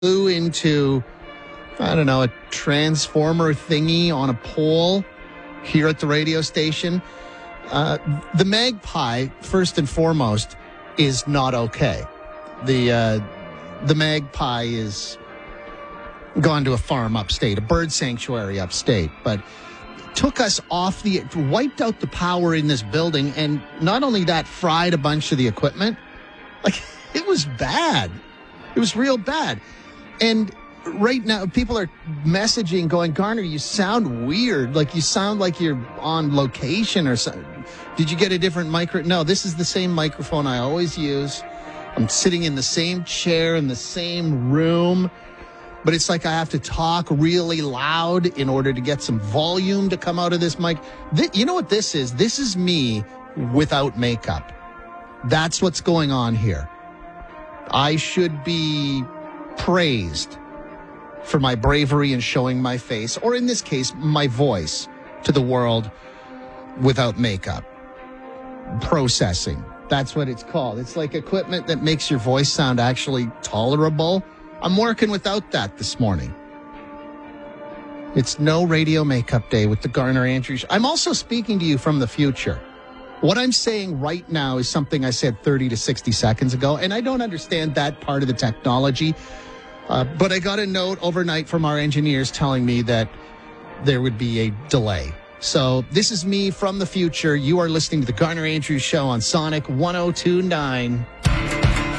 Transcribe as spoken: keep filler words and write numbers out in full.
flew into, I don't know, a transformer thingy on a pole here at the radio station. Uh, the Magpie, first and foremost, is not okay. The uh, the Magpie is gone to a farm upstate, a bird sanctuary upstate, but took us off the, wiped out the power in this building, and not only that, fried a bunch of the equipment. Like, it was bad. It was real bad. And right now, people are messaging going, Garner, you sound weird. Like, you sound like you're on location or something. Did you get a different micro? No, this is the same microphone I always use. I'm sitting in the same chair in the same room, but it's like I have to talk really loud in order to get some volume to come out of this mic. Th- you know what this is? This is me without makeup. That's what's going on here. I should be praised for my bravery in showing my face, or in this case, my voice, to the world without makeup. Processing. That's what it's called. It's like equipment that makes your voice sound actually tolerable. I'm working without that this morning. It's no radio makeup day with the Garner Andrews. I'm also speaking to you from the future. What I'm saying right now is something I said thirty to sixty seconds ago, and I don't understand that part of the technology. Uh, but I got a note overnight from our engineers telling me that there would be a delay. So this is me from the future. You are listening to the Garner Andrews Show on Sonic one oh two point nine.